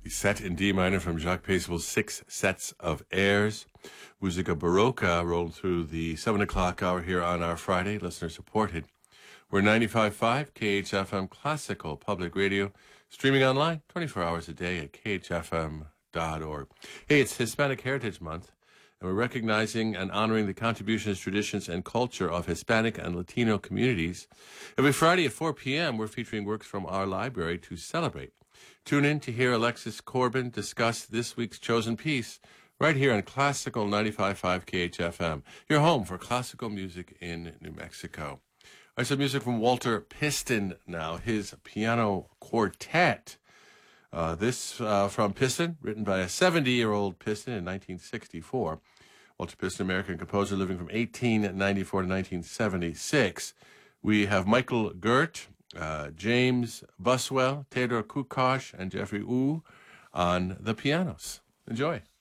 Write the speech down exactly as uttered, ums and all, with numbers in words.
Set in D minor from Jacques Paisley's Six Sets of Airs. Musica Barocca rolling through the seven o'clock hour here on our Friday, listener supported. We're ninety-five point five K H F M Classical Public Radio, streaming online twenty-four hours a day at k h f m dot org. Hey, it's Hispanic Heritage Month, and we're recognizing and honoring the contributions, traditions, and culture of Hispanic and Latino communities. Every Friday at four p.m., we're featuring works from our library to celebrate. Tune in to hear Alexis Corbin discuss this week's chosen piece right here on Classical ninety-five point five K H F M, your home for classical music in New Mexico. I have some music from Walter Piston now, his piano quartet. Uh, this uh, from Piston, written by a seventy-year-old Piston in nineteen sixty-four. Walter Piston, American composer, living from eighteen ninety-four to nineteen seventy-six. We have Michael Gert, uh, James Buswell, Theodore Kukoc, and Jeffrey Wu on the pianos. Enjoy.